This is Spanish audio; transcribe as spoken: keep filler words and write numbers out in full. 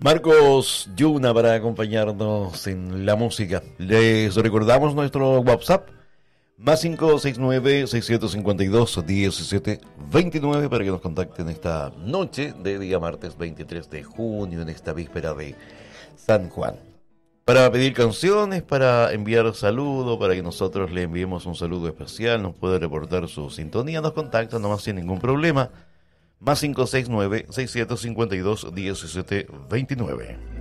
Marcos Yuna para acompañarnos en la música. Les recordamos nuestro WhatsApp, más cinco seis nueve, seiscientos cincuenta y dos, diecisiete veintinueve, para que nos contacten esta noche de día martes veintitrés de junio, en esta víspera de San Juan. Para pedir canciones, para enviar saludos, para que nosotros le enviemos un saludo especial, nos puede reportar su sintonía, nos contacta nomás sin ningún problema. Más cinco seis nueve, seiscientos cincuenta y dos, diecisiete veintinueve.